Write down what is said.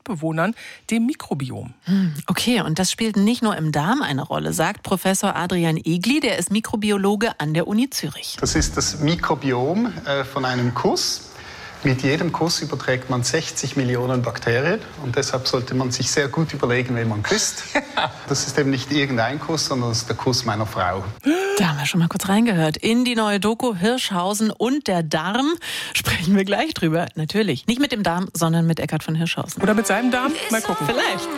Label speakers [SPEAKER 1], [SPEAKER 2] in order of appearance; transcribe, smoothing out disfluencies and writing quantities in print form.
[SPEAKER 1] Mitbewohnern, dem Mikrobiom.
[SPEAKER 2] Okay, und das spielt nicht nur im Darm eine Rolle, sagt Professor Adrian Egli, der ist Mikrobiologe an der Uni Zürich.
[SPEAKER 3] Das ist das Mikrobiom von einem Kuss. Mit jedem Kuss überträgt man 60 Millionen Bakterien und deshalb sollte man sich sehr gut überlegen, wen man küsst. Das ist eben nicht irgendein Kuss, sondern das ist der Kuss meiner Frau.
[SPEAKER 2] Da haben wir schon mal kurz reingehört. In die neue Doku Hirschhausen und der Darm sprechen wir gleich drüber. Natürlich, nicht mit dem Darm, sondern mit Eckhard von Hirschhausen.
[SPEAKER 1] Oder mit seinem Darm? Mal gucken.
[SPEAKER 2] Vielleicht.